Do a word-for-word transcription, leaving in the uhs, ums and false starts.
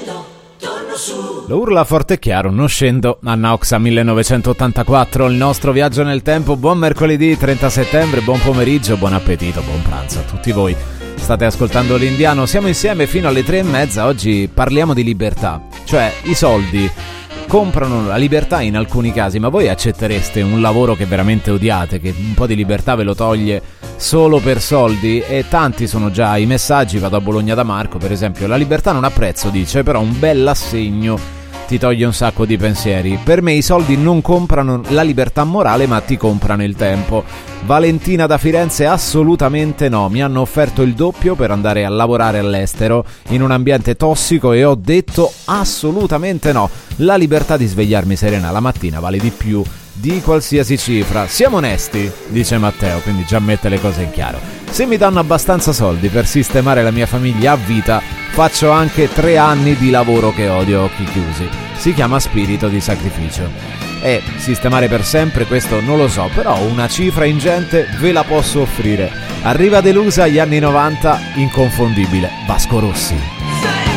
Lo urla forte e chiaro, non scendo. Anna Oxa millenovecentottantaquattro, il nostro viaggio nel tempo. Buon mercoledì trenta settembre, buon pomeriggio, buon appetito, buon pranzo a tutti voi. State ascoltando l'Indiano, siamo insieme fino alle tre e mezza. Oggi parliamo di libertà, cioè i soldi comprano la libertà in alcuni casi, ma voi accettereste un lavoro che veramente odiate, che un po' di libertà ve lo toglie solo per soldi? E tanti sono già i messaggi. Vado a Bologna da Marco, per esempio. La libertà non ha prezzo, dice, però un bell'assegno ti toglie un sacco di pensieri. Per me i soldi non comprano la libertà morale, ma ti comprano il tempo. Valentina da Firenze, assolutamente no. Mi hanno offerto il doppio per andare a lavorare all'estero in un ambiente tossico e ho detto assolutamente no. La libertà di svegliarmi serena la mattina vale di più di qualsiasi cifra. Siamo onesti, dice Matteo, quindi già mette le cose in chiaro. Se mi danno abbastanza soldi per sistemare la mia famiglia a vita, faccio anche tre anni di lavoro che odio, occhi chiusi. Si chiama spirito di sacrificio. E sistemare per sempre, questo non lo so, però una cifra ingente ve la posso offrire. Arriva delusa agli anni novanta, inconfondibile Vasco Rossi.